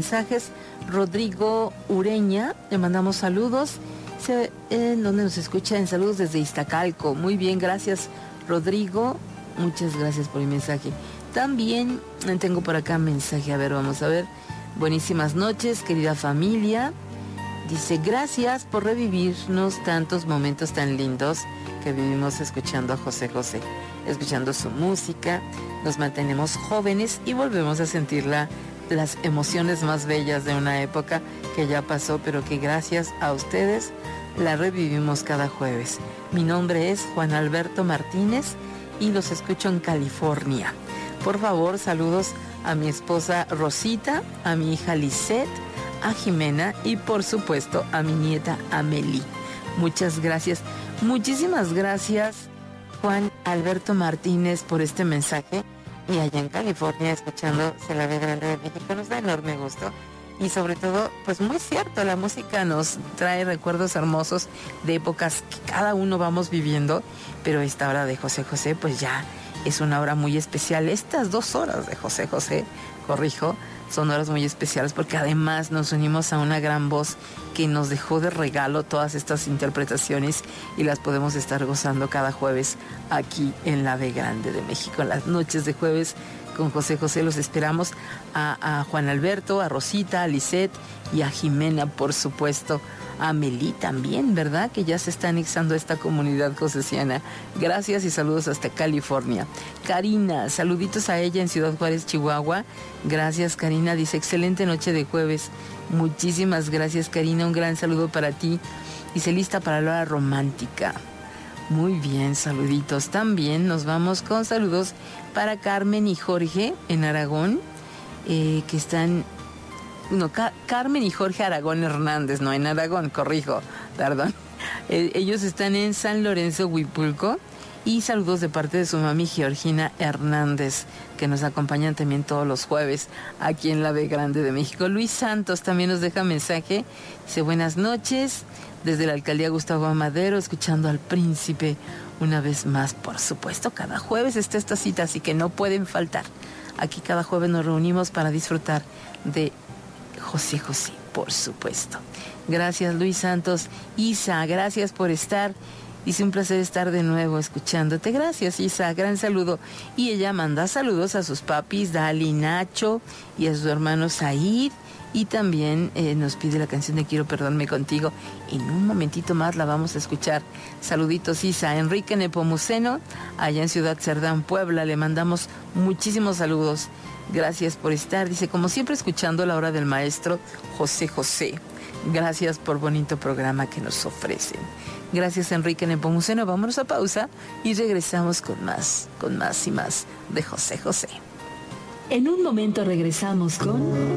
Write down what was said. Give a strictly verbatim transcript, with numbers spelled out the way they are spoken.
mensajes. Rodrigo Ureña, le mandamos saludos. Se, ¿En dónde nos escucha? En saludos desde Iztacalco. Muy bien, gracias Rodrigo. Muchas gracias por el mensaje. También tengo por acá mensaje. A ver, vamos a ver. Buenísimas noches, querida familia. Dice, gracias por revivirnos tantos momentos tan lindos que vivimos escuchando a José José, escuchando su música. Nos mantenemos jóvenes y volvemos a sentir la, las emociones más bellas de una época que ya pasó, pero que gracias a ustedes la revivimos cada jueves. Mi nombre es Juan Alberto Martínez y los escucho en California. Por favor, saludos a mi esposa Rosita, a mi hija Lisette, a Jimena y por supuesto a mi nieta Amelie. Muchas gracias. Muchísimas gracias, Juan Alberto Martínez, por este mensaje. Y allá en California, escuchando Se la ve grande de México, nos da enorme gusto. Y sobre todo, pues muy cierto, la música nos trae recuerdos hermosos de épocas que cada uno vamos viviendo. Pero esta hora de José José, pues ya es una hora muy especial. Estas dos horas de José José, corrijo, son horas muy especiales porque además nos unimos a una gran voz que nos dejó de regalo todas estas interpretaciones y las podemos estar gozando cada jueves aquí en la B Grande de México. En las noches de jueves con José José los esperamos a, a Juan Alberto, a Rosita, a Lisette y a Jimena, por supuesto. A Amelie también, ¿verdad? Que ya se está anexando a esta comunidad josesiana. Gracias y saludos hasta California. Karina, saluditos a ella en Ciudad Juárez, Chihuahua. Gracias, Karina. Dice, excelente noche de jueves. Muchísimas gracias, Karina. Un gran saludo para ti. Dice, lista para la hora romántica. Muy bien, saluditos. También nos vamos con saludos para Carmen y Jorge en Aragón, eh, que están... No, Car- Carmen y Jorge Aragón Hernández, no en Aragón, corrijo, perdón. Eh, ellos están en San Lorenzo, Huipulco, y saludos de parte de su mami Georgina Hernández, que nos acompañan también todos los jueves aquí en la B Grande de México. Luis Santos también nos deja mensaje, dice buenas noches, desde la alcaldía Gustavo Amadero, escuchando al príncipe una vez más, por supuesto, cada jueves está esta cita, así que no pueden faltar. Aquí cada jueves nos reunimos para disfrutar de José José, por supuesto. Gracias, Luis Santos. Isa, gracias por estar. Dice, un placer estar de nuevo escuchándote. Gracias, Isa, gran saludo. Y ella manda saludos a sus papis, Dali, Nacho, y a su hermano Said. Y también eh, nos pide la canción de Quiero Perdonarme Contigo. En un momentito más la vamos a escuchar. Saluditos, Isa. Enrique Nepomuceno, allá en Ciudad Cerdán, Puebla. Le mandamos muchísimos saludos. Gracias por estar. Dice, como siempre, escuchando la hora del maestro José José. Gracias por bonito programa que nos ofrecen. Gracias, Enrique Nepomuceno. Vámonos a pausa y regresamos con más, con más y más de José José. En un momento regresamos con...